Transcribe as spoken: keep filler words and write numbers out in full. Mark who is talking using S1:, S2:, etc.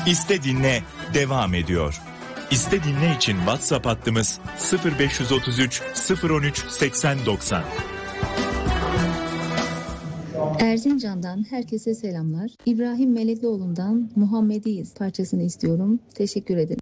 S1: İste Dinle devam ediyor. İste Dinle için WhatsApp hattımız sıfır beş otuz üç sıfır on üç seksen doksan.
S2: Erzincan'dan herkese selamlar. İbrahim Meleklioğlu'ndan Muhammediyiz parçasını istiyorum. Teşekkür ederim.